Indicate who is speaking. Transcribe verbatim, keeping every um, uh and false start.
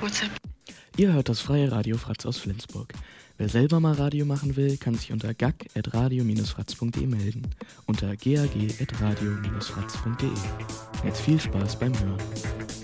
Speaker 1: WhatsApp.
Speaker 2: Ihr hört das freie Radio Fratz aus Flensburg. Wer selber mal Radio machen will, kann sich unter gag at radio dash fratz punkt de melden. Unter gag at radio dash fratz punkt de. Jetzt viel Spaß beim Hören.